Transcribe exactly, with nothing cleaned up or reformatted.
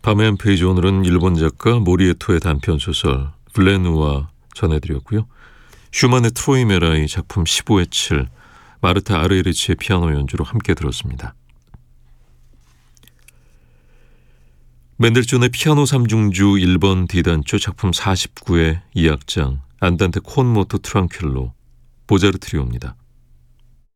밤의 한 페이지, 오늘은 일본 작가 모리에토의 단편소설 블레누아 전해드렸고요. 슈만의 트로이 메라이 작품 십오의 칠, 마르타 아르에리치의 피아노 연주로 함께 들었습니다. 맨델존의 피아노 삼중주 일 번 D단조 작품 사십구의 이 악장 안단테 콘 모토 트랑퀼로, 모차르트 트리오입니다.